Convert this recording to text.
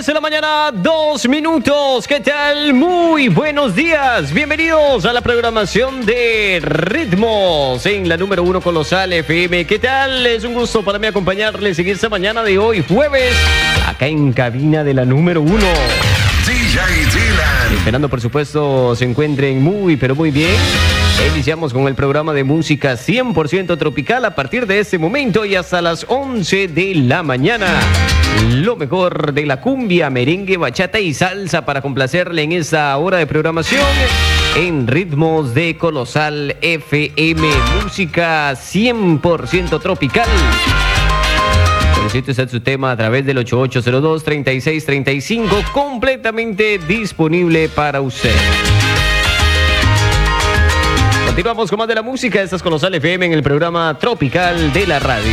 de la mañana, 2 minutos. ¿Qué tal? Muy buenos días. Bienvenidos a la programación de Ritmos en la número 1 Colosal FM. ¿Qué tal? Es un gusto para mí acompañarles en esta mañana de hoy, jueves, acá en cabina de la número 1. DJ Dylan. Esperando, por supuesto, se encuentren muy, pero muy bien. Iniciamos con el programa de música 100% tropical a partir de este momento y hasta las 11 de la mañana. Lo mejor de la cumbia, merengue, bachata y salsa para complacerle en esta hora de programación en Ritmos de Colosal FM. Música 100% tropical. Solicite usted su tema a través del 8802-3635, completamente disponible para usted. Continuamos con más de la música. Estás Colosal FM en el programa Tropical de la Radio.